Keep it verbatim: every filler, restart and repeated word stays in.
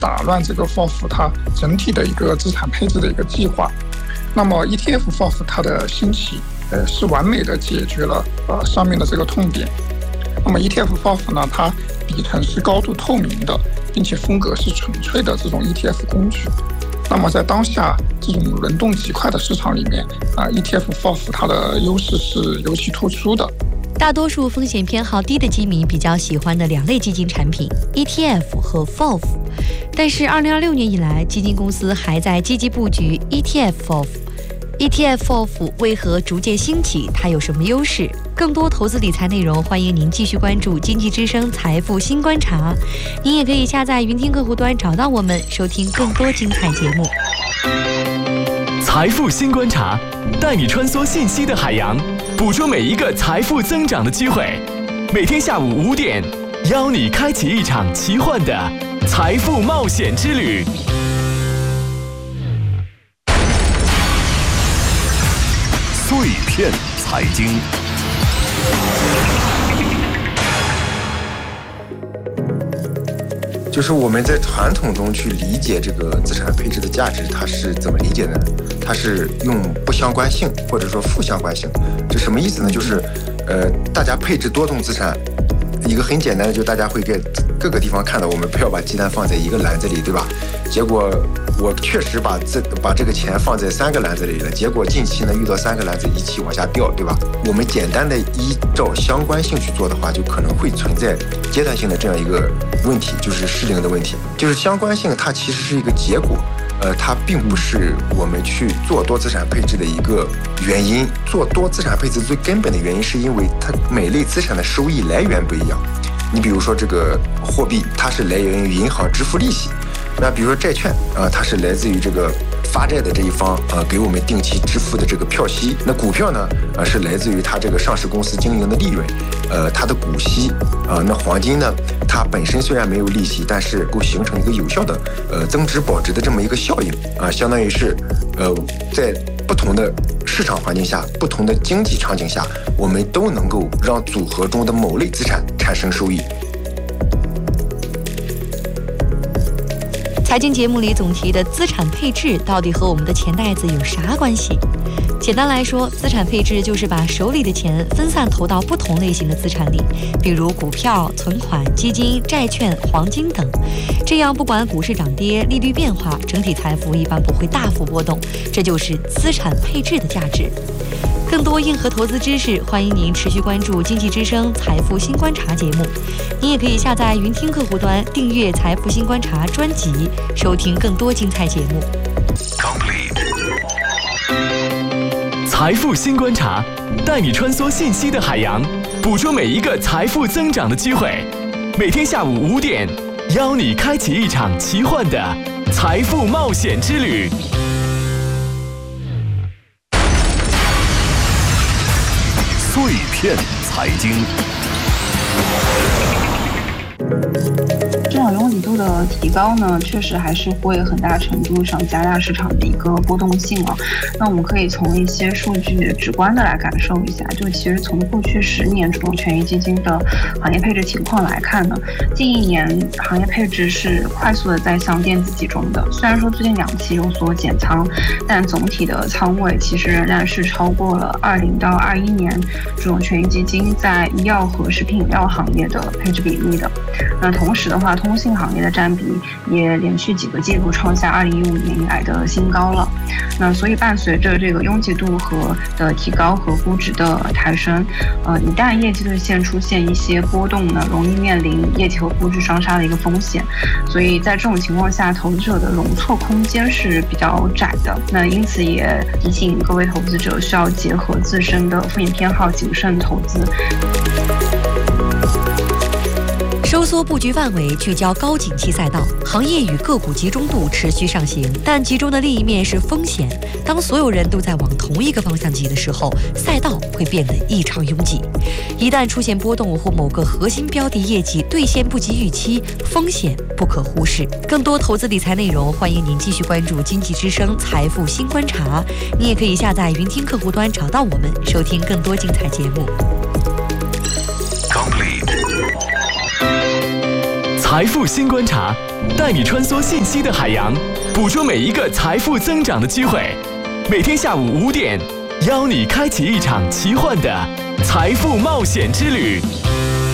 打乱这个 F O F 它整体的一个资产配置的一个计划。那么 E T F F O F 它的兴起，呃，是完美的解决了呃上面的这个痛点。那么 E T F F O F 呢，它底层是高度透明的，并且风格是纯粹的这种 E T F 工具。那么在当下这种轮动极快的市场里面啊 ，E T F F O F 它的优势是尤其突出的。 大多数风险偏好低的基民比较喜欢的两类基金产品 E T F 和 F O F， 但是二零二六年以来，基金公司还在积极布局 E T F F O F。E T F F O F 为何逐渐兴起？它有什么优势？更多投资理财内容，欢迎您继续关注经济之声财富新观察。您也可以下载云听客户端找到我们，收听更多精彩节目。 财富新观察，带你穿梭信息的海洋，捕捉每一个财富增长的机会。每天下午五点，邀你开启一场奇幻的财富冒险之旅。 碎片财经， 就是我们在传统中去理解这个资产配置的价值，它是怎么理解的呢？它是用不相关性或者说负相关性。这什么意思呢？就是，呃，大家配置多种资产，一个很简单的，就大家会在各个地方看到，我们不要把鸡蛋放在一个篮子里，对吧？结果我确实把这把这个钱放在三个篮子里了，结果近期呢遇到三个篮子一起往下掉，对吧？我们简单的依照相关性去做的话，就可能会存在阶段性的这样一个问题，就是失灵的问题。就是相关性它其实是一个结果，呃，它并不是我们去做多资产配置的一个原因。做多资产配置最根本的原因是因为它每类资产的收益来源不一样。你比如说这个货币，它是来源于银行支付利息。那比如说债券啊、呃，它是来自于这个发债的这一方啊、呃，给我们定期支付的这个票息。那股票呢，啊、呃、是来自于它这个上市公司经营的利润，呃，它的股息啊、呃。那黄金呢，它本身虽然没有利息，但是够形成一个有效的呃增值保值的这么一个效应啊、呃，相当于是呃在不同的市场环境下、不同的经济场景下，我们都能够让组合中的某类资产产生收益。 财经节目里总提的资产配置到底和我们的钱袋子有啥关系？简单来说，资产配置就是把手里的钱分散投到不同类型的资产里，比如股票、存款、基金、债券、黄金等。这样不管股市涨跌、利率变化，整体财富一般不会大幅波动，这就是资产配置的价值。更多硬核投资知识，欢迎您持续关注经济之声财富新观察节目。您也可以下载云听客户端，订阅财富新观察专辑，收听更多精彩节目。 Complete 财富新观察，带你穿梭信息的海洋，捕捉每一个财富增长的机会。每天下午五点，邀你开启一场奇幻的财富冒险之旅。 碎片财经， 市场拥挤度的提高呢，确实还是会很大程度上加大市场的一个波动性啊。那我们可以从一些数据直观的来感受一下，就其实从过去十年这种权益基金的行业配置情况来看呢，近一年行业配置是快速的在向电子集中的。虽然说最近两期有所减仓，但总体的仓位其实仍然是超过了二零到二一年这种权益基金在医药和食品饮料行业的配置比例的。那同时的话，通信行业的占比也连续几个季度创下二零一五年以来的新高了。那所以伴随着这个拥挤度和的提高和估值的抬升，呃，一旦业绩的线出现一些波动呢，容易面临业绩和估值双杀的一个风险。所以在这种情况下，投资者的容错空间是比较窄的。那因此也提醒各位投资者需要结合自身的风险偏好，谨慎投资。 收缩布局范围，聚焦高景气赛道，行业与个股集中度持续上行，但集中的另一面是风险。当所有人都在往同一个方向挤的时候，赛道会变得异常拥挤。一旦出现波动或某个核心标的业绩兑现不及预期，风险不可忽视。更多投资理财内容，欢迎您继续关注经济之声财富新观察。你也可以下载云听客户端找到我们，收听更多精彩节目。 Complete 财富新观察， 带你穿梭信息的海洋，捕捉每一个财富增长的机会。每天下午五点，邀你开启一场奇幻的财富冒险之旅。